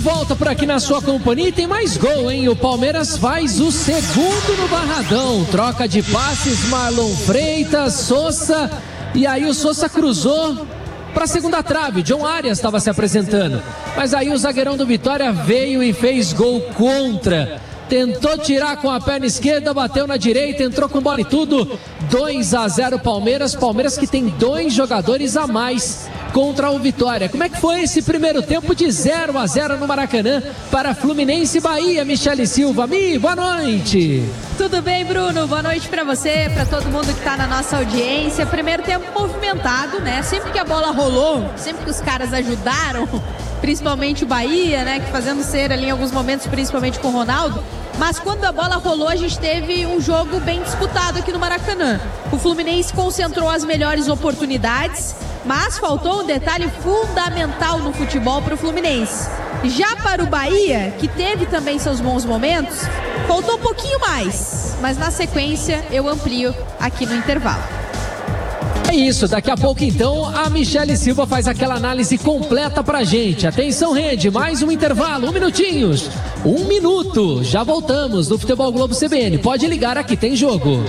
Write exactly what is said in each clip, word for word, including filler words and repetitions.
volta por aqui na sua companhia e tem mais gol, hein? O Palmeiras faz o segundo no Barradão. Troca de passes, Marlon Freitas, Sousa. E aí o Sousa cruzou para a segunda trave. John Arias estava se apresentando. Mas aí o zagueirão do Vitória veio e fez gol contra. Tentou tirar com a perna esquerda, bateu na direita, entrou com bola e tudo. dois a zero Palmeiras. Palmeiras que tem dois jogadores a mais contra o Vitória. Como é que foi esse primeiro tempo de zero a zero no Maracanã para Fluminense e Bahia? Michele Silva, Mi, boa noite. Tudo bem, Bruno? Boa noite para você, para todo mundo que está na nossa audiência. Primeiro tempo movimentado, né? Sempre que a bola rolou, sempre que os caras ajudaram, principalmente o Bahia, né? Que fazendo cera ali em alguns momentos, principalmente com o Ronaldo. Mas quando a bola rolou, a gente teve um jogo bem disputado aqui no Maracanã. O Fluminense concentrou as melhores oportunidades, mas faltou um detalhe fundamental no futebol para o Fluminense. Já para o Bahia, que teve também seus bons momentos, faltou um pouquinho mais. Mas na sequência eu amplio aqui no intervalo. É isso, daqui a pouco então a Michele Silva faz aquela análise completa pra gente. Atenção, rede, mais um intervalo, um minutinhos. Um minuto, já voltamos no Futebol Globo C B N. Pode ligar, aqui tem jogo.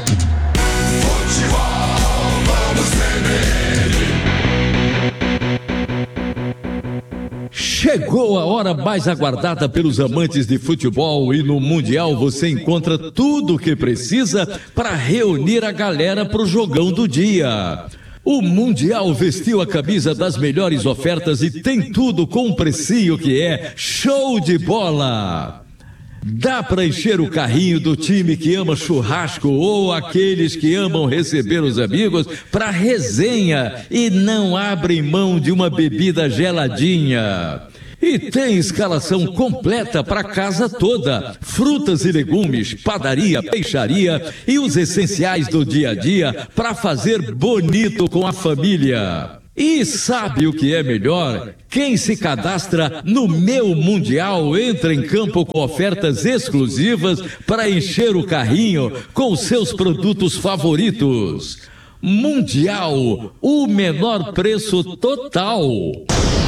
Chegou a hora mais aguardada pelos amantes de futebol e no Mundial você encontra tudo o que precisa para reunir a galera pro jogão do dia. O Mundial vestiu a camisa das melhores ofertas e tem tudo com um precinho que é show de bola. Dá para encher o carrinho do time que ama churrasco ou aqueles que amam receber os amigos para resenha e não abrem mão de uma bebida geladinha. E tem escalação completa para casa toda, frutas e legumes, padaria, peixaria e os essenciais do dia a dia para fazer bonito com a família. E sabe o que é melhor? Quem se cadastra no Meu Mundial entra em campo com ofertas exclusivas para encher o carrinho com seus produtos favoritos. Mundial, o menor preço total.